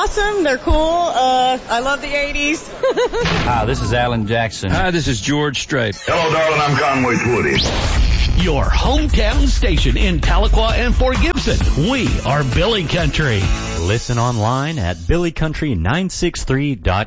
awesome. They're cool. I love the 80s. Hi, this is Alan Jackson. Hi, this is George Strait. Hello, darling. I'm Conway Twitty. Your hometown station in Tahlequah and Fort Gibson. We are Billy Country. Listen online at billycountry963.com.